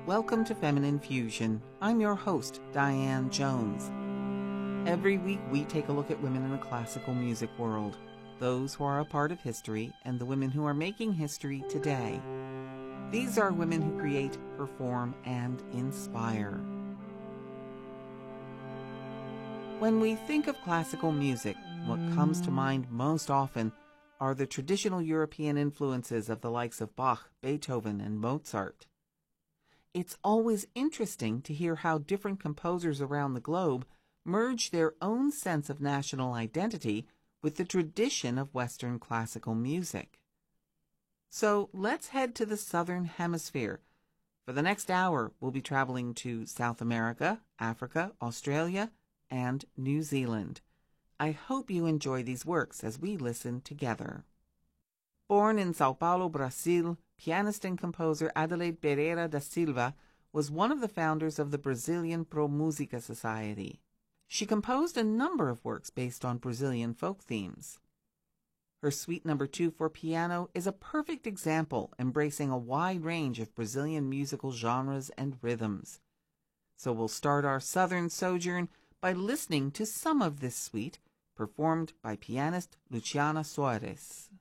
Welcome to Feminine Fusion. I'm your host, Diane Jones. Every week we take a look at women in the classical music world, those who are a part of history and the women who are making history today. These are women who create, perform, and inspire. When we think of classical music, what comes to mind most often are the traditional European influences of the likes of Bach, Beethoven, and Mozart. It's always interesting to hear how different composers around the globe merge their own sense of national identity with the tradition of Western classical music. So let's head to the Southern Hemisphere. For the next hour, we'll be traveling to South America, Africa, Australia, and New Zealand. I hope you enjoy these works as we listen together. Born in Sao Paulo, Brazil, pianist and composer Adelaide Pereira da Silva was one of the founders of the Brazilian Pro Música Society. She composed a number of works based on Brazilian folk themes. Her Suite No. 2 for piano is a perfect example, embracing a wide range of Brazilian musical genres and rhythms. So we'll start our southern sojourn by listening to some of this suite, performed by pianist Luciana Soares.